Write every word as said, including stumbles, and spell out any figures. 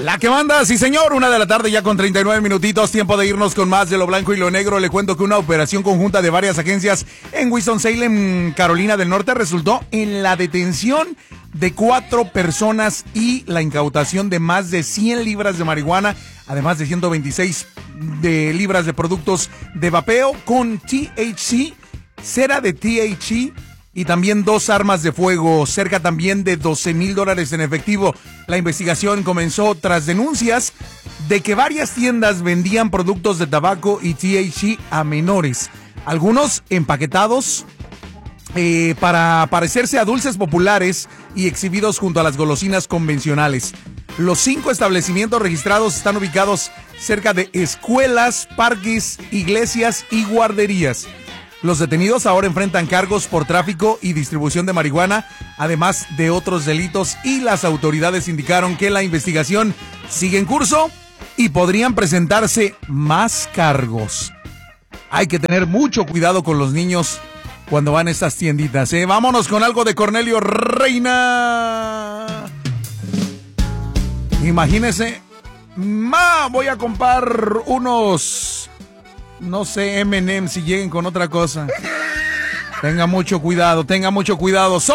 La que manda, sí señor, una de la tarde ya con treinta y nueve minutitos, tiempo de irnos con más de lo blanco y lo negro. Le cuento que una operación conjunta de varias agencias en Winston-Salem, Carolina del Norte, resultó en la detención de cuatro personas y la incautación de más de cien libras de marihuana, además de ciento veintiséis de libras de productos de vapeo con T H C, cera de T H C, y también dos armas de fuego, cerca también de doce mil dólares en efectivo. La investigación comenzó tras denuncias de que varias tiendas vendían productos de tabaco y T H C a menores, algunos empaquetados eh, para parecerse a dulces populares y exhibidos junto a las golosinas convencionales. Los cinco establecimientos registrados están ubicados cerca de escuelas, parques, iglesias y guarderías. Los detenidos ahora enfrentan cargos por tráfico y distribución de marihuana, además de otros delitos, y las autoridades indicaron que la investigación sigue en curso y podrían presentarse más cargos. Hay que tener mucho cuidado con los niños cuando van a estas tienditas, ¿eh? Vámonos con algo de Cornelio Reina. Imagínese, ma, voy a comprar unos... no sé, eme and eme, si lleguen con otra cosa. Tenga mucho cuidado, tenga mucho cuidado.